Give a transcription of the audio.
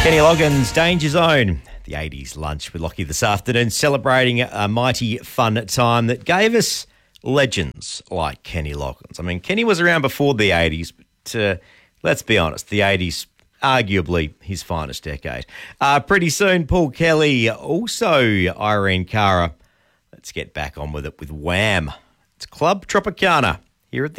Kenny Loggins, Danger Zone. The 80s lunch with Lockie this afternoon, celebrating a mighty fun time that gave us legends like Kenny Loggins. I mean, Kenny was around before the 80s, but let's be honest, the 80s, arguably his finest decade. Pretty soon, Paul Kelly, also Irene Cara. Let's get back on with it with Wham! It's Club Tropicana here at the